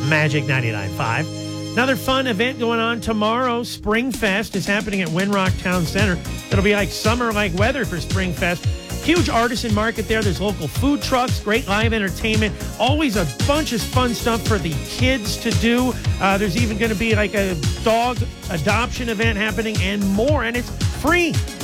Magic 99.5. Another fun event going on tomorrow. Spring Fest is happening at Winrock Town Center. It'll be like summer-like weather for Spring Fest. Huge artisan market there. There's local food trucks, great live entertainment, always a bunch of fun stuff for the kids to do. There's even going to be like a dog adoption event happening and more, and it's free.